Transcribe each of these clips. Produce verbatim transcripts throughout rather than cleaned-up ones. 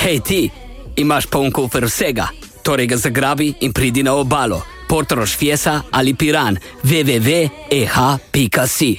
Hej ti, imaš poln kufer vsega, torej ga zagrabi in pridi na obalo. Portorož, Fiesa ali Piran, w w w pika e h pika si.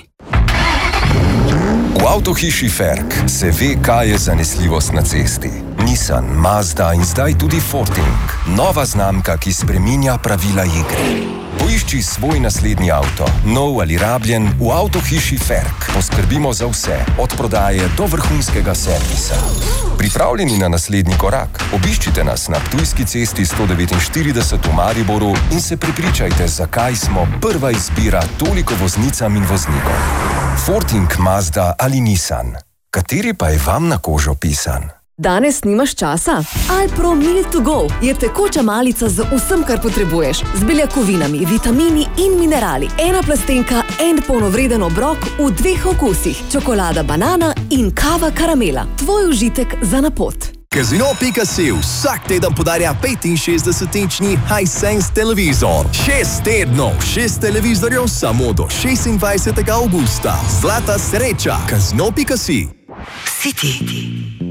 V avtohiši Ferk se ve, kaj je zanesljivost na cesti. Nissan, Mazda in zdaj tudi Forting. Nova znamka, ki spreminja pravila igre. Poišči svoj naslednji avto, nov ali rabljen, v avtohiši Ferk. Poskrbimo za vse, od prodaje do vrhunskega servisa. Pripravljeni na naslednji korak? Obiščite nas na Ptujski cesti sto devetinštirideset v Mariboru in se prepričajte, zakaj smo prva izbira toliko voznicam in voznikom. Forting, Mazda ali Nissan. Kateri pa je vam na kožo pisan? Danes nimaš časa? Alpro Meal to Go je tekoča malica z vsem, kar potrebuješ. Z beljakovinami, vitamini in minerali. Ena plastenka, en polnovreden obrok v dveh okusih. Čokolada banana in kava karamela. Tvoj užitek za na pot. Casino pika si vsak teden podarja petinšestdesetinčni Hisense televizor. Šest tednov, šest televizorjev samo do šestindvajsetega avgusta. Zlata sreča. Casino pika si. City.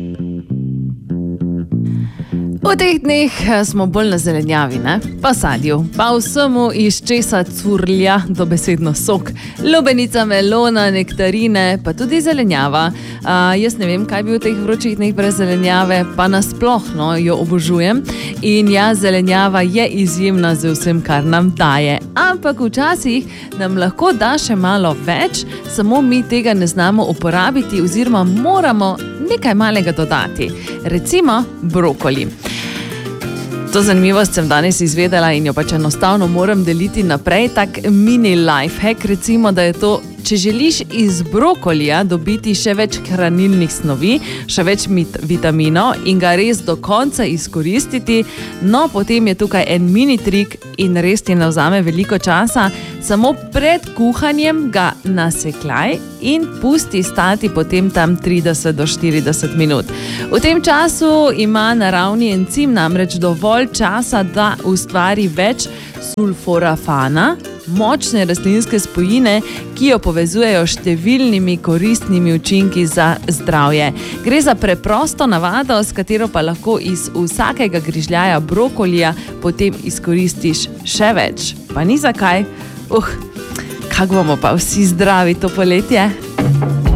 V teh dneh smo bolj na zelenjavi, ne? Pa sadju, pa vsemu iz česa curlja dobesedno sok. Lubenica, melona, nektarine, pa tudi zelenjava. Uh, jaz ne vem, kaj bi v teh vročih dneh brez zelenjave, pa nasploh no, jo obožujem. In ja, zelenjava je izjemna z vsem, kar nam daje. Ampak včasih nam lahko da še malo več, samo mi tega ne znamo uporabiti oziroma moramo nekaj malega dodati. Recimo brokoli. To zanimivost sem danes izvedela in jo pač enostavno moram deliti naprej, tak mini life hack, recimo, da je to, če želiš iz brokolija dobiti še več hranilnih snovi, še več vitaminov in ga res do konca izkoristiti, no potem je tukaj en mini trik in res ti ne vzame veliko časa, samo pred kuhanjem ga nasekljaj in pusti stati potem tam trideset do štirideset minut. V tem času ima naravni encim namreč dovolj časa, da ustvari več sulforafana, močne rastlinske spojine, ki jo povezujejo številnimi koristnimi učinki za zdravje. Gre za preprosto navado, s katero pa lahko iz vsakega grižljaja brokolija potem izkoristiš še več. Pa ni zakaj. Uh, kako bomo pa vsi zdravi to poletje?